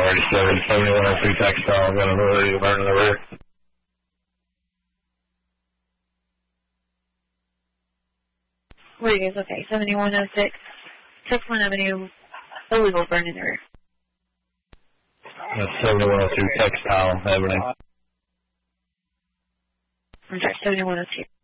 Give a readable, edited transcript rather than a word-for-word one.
already started. 7102 Textile, got an order to burn in the rear. Where are you guys? Okay, 7106, Textile Avenue, illegal burn in the rear. That's 7102 Textile Avenue. I'm sorry, 7102.